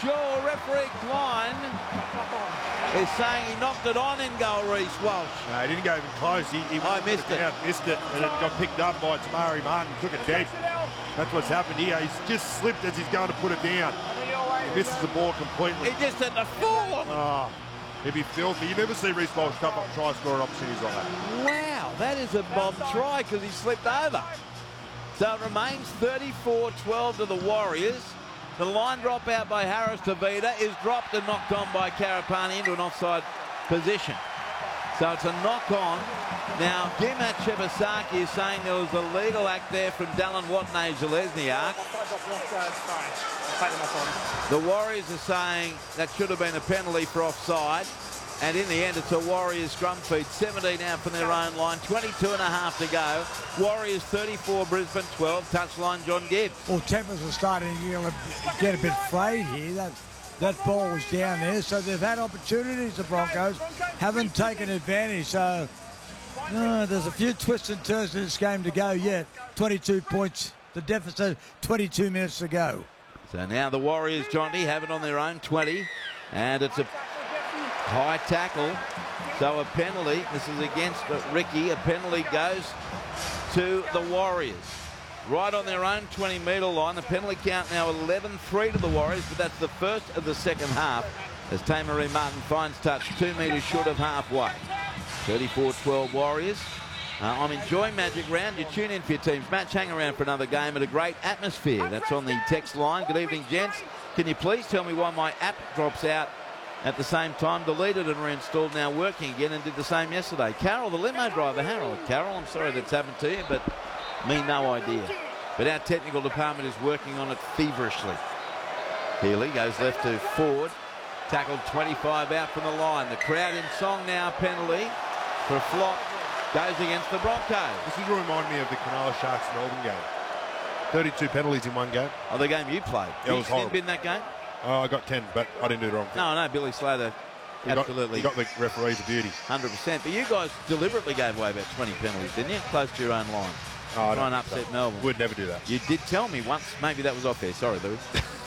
sure. Referee Klein is saying he knocked it on in goal, Reece Walsh. No, he didn't go even close. He missed it. Missed it, and it got picked up by Tamari Martin. Took it dead. That's what's happened here. He's just slipped as he's going to put it down. He misses the ball completely. He just had the full. Oh, he'd be filthy. You never see Reece Walsh come up and try scoring opportunities like that. Wow, that is a bomb try because he slipped over. So it remains 34-12 to the Warriors. The line drop out by Harris Tavita is dropped and knocked on by Karapani into an offside position. So it's a knock on. Now, Gimat Shibasaki is saying there was a legal act there from Dallin Watney-Zalesniak. The Warriors are saying that should have been a penalty for offside. And in the end, it's a Warriors scrum feed. 17 out from their own line. 22 and a half to go. Warriors 34, Brisbane 12. Touchline, John Gibbs. Well, tempers are starting to get a bit frayed here. That ball was down there, so they've had opportunities, the Broncos. Haven't taken advantage, so there's a few twists and turns in this game to go yet. 22 points, the deficit, 22 minutes to go. So now the Warriors, Jonty, have it on their own 20. And it's a high tackle, so a penalty. This is against Ricky. A penalty goes to the Warriors. Right on their own 20-metre line. The penalty count now 11-3 to the Warriors, but that's the first of the second half as Tamaree Martin finds touch 2 metres short of halfway. 34-12 Warriors. I'm enjoying Magic Round. You tune in for your team's match. Hang around for another game at a great atmosphere. That's on the text line. Good evening, gents. Can you please tell me why my app drops out at the same time? Deleted and reinstalled, now working again, and did the same yesterday. Carol, the limo driver. Harold. Carol, I'm sorry that's happened to you, but me no idea. But our technical department is working on it feverishly. Healy goes left to Ford. Tackled 25 out from the line. The crowd in song now. Penalty for a flop. Goes against the Broncos. This is remind me of the Cronulla Sharks Melbourne game. 32 penalties in one game. Oh, the game you played. Yeah, it was horrible. You in that game? Oh, I got 10, but I didn't do the wrong thing. No, Billy Slater. Absolutely. You got the referees a beauty. 100%. But you guys deliberately gave away about 20 penalties, didn't you? Close to your own line. Oh, Try and upset Melbourne. We'd never do that. You did tell me once. Maybe that was off air. Sorry, Louis.